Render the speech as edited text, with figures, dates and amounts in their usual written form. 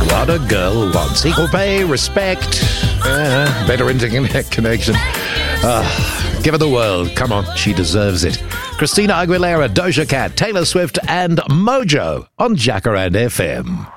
What a girl wants. Equal pay, respect, better internet connection. Give her the world. Come on, she deserves it. Christina Aguilera, Doja Cat, Taylor Swift and Mojo on Jacaranda FM.